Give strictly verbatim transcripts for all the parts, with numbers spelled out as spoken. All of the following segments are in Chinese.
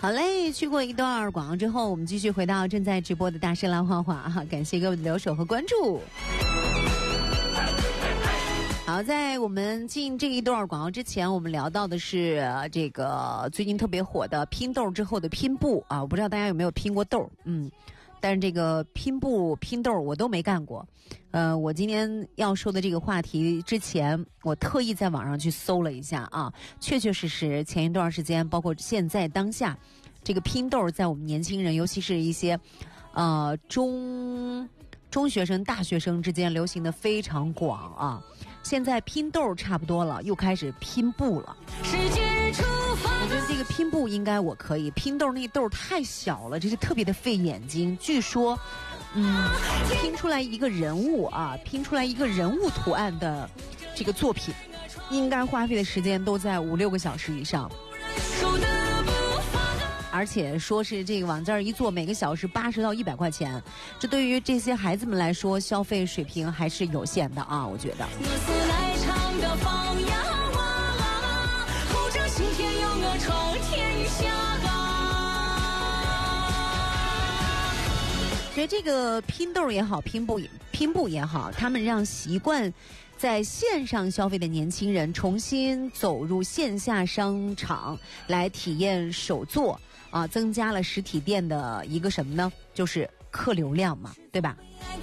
好嘞，去过一段广告之后，我们继续回到正在直播的大师蓝花花哈，感谢各位的留守和关注。好，在我们进这一段广告之前，我们聊到的是、呃、这个最近特别火的拼豆之后的拼布啊，我不知道大家有没有拼过豆，嗯，但是这个拼布拼豆我都没干过。呃，我今天要说的这个话题之前，我特意在网上去搜了一下啊，确确实实前一段时间，包括现在当下，这个拼豆在我们年轻人，尤其是一些呃中中学生、大学生之间流行的非常广啊。现在拼豆差不多了，又开始拼布了。我觉得这个拼布应该我可以，拼豆那豆太小了，这是特别的费眼睛。据说，嗯，拼出来一个人物啊，拼出来一个人物图案的这个作品，应该花费的时间都在五六个小时以上。而且说是这个往这儿一坐，每个小时八十到一百块钱，这对于这些孩子们来说，消费水平还是有限的啊，我觉得。所以这个拼豆也好，拼布拼布也好，他们让习惯在线上消费的年轻人重新走入线下商场来体验手作啊，增加了实体店的一个什么呢？就是客流量嘛，对吧？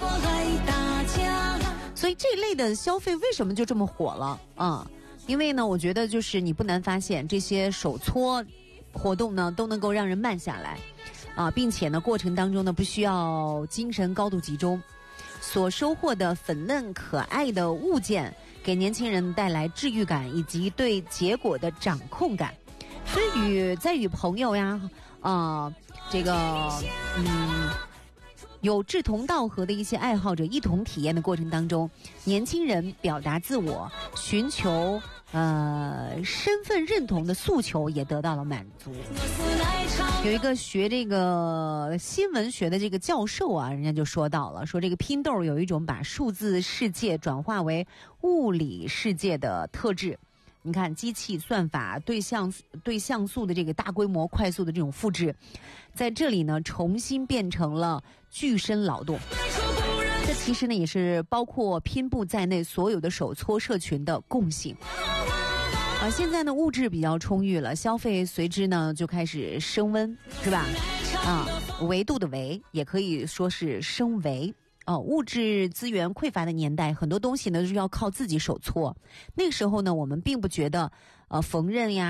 所以这一类的消费为什么就这么火了啊？因为呢，我觉得就是你不难发现，这些手搓活动呢都能够让人慢下来啊，并且呢过程当中呢不需要精神高度集中，所收获的粉嫩可爱的物件给年轻人带来治愈感以及对结果的掌控感。所以与在与朋友呀啊、呃、这个嗯有志同道合的一些爱好者一同体验的过程当中，年轻人表达自我，寻求呃身份认同的诉求也得到了满足。有一个学这个新闻学的这个教授啊，人家就说到了，说这个拼豆有一种把数字世界转化为物理世界的特质。你看，机器算法对像对像素的这个大规模快速的这种复制，在这里呢重新变成了具身劳动。这其实呢也是包括拼布在内所有的手搓社群的共性。啊，现在呢物质比较充裕了，消费随之呢就开始升温，是吧？啊，维度的维也可以说是升维。哦，物质资源匮乏的年代，很多东西呢是要靠自己手搓。那个时候呢，我们并不觉得，呃，缝纫呀。